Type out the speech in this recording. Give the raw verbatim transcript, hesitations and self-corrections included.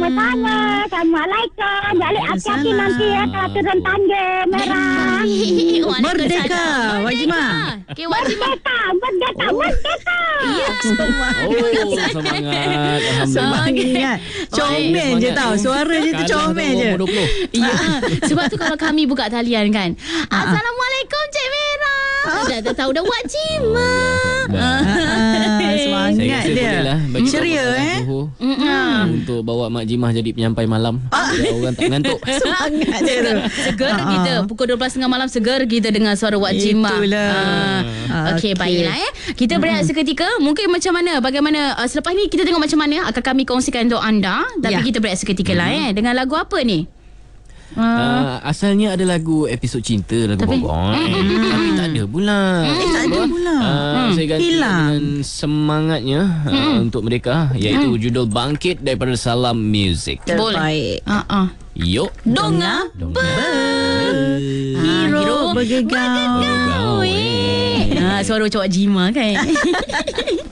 Sama-sama. Assalamualaikum. Balik hati-hati nanti ya kalau turun tangga merah. Merdeka, Wak Jimah. Okay, Wak Jimah. Merdeka, merdeka, merdeka. Ya, Oh, semangat. Alhamdulillah. Semangat. Comel je tau. Suara je tu comel je. dua puluh. Ya. Sebab tu kalau kami buka talian kan. Assalamualaikum Cik Vera. Dah dah tahu dah Wak Jimah. Ah, semangat Saya rasa dia. boleh lah bagi Ceria Pak eh. Johor Mm-mm. untuk bawa Mak Jimah jadi penyampai malam. Biar orang tak ngantuk. Semangat dia tu. Seger kita pukul dua belas tiga puluh malam seger kita dengar suara Wak Jimah. Itulah. Ah, Okey, Okey. baiklah eh. Kita berehat seketika. Mungkin macam mana bagaimana uh, selepas ni kita tengok macam mana akan kami kongsikan untuk anda. Tapi Ya. kita berehat seketika lah eh. Dengan lagu apa ni? Uh, Uh, asalnya ada lagu episod cinta lagu Tapi- Bobon tapi tak ada pula. Eh, tak ada pula. Uh, saya ganti Hilang. dengan semangatnya uh, untuk mereka iaitu judul Bangkit daripada Salam Music. Terbaik. uh, uh. Yuk. Donga Donga. Hero, Hero bergegar. bergegar. Bergegar, Weh. Ah, suara macam Wak Jimah kan.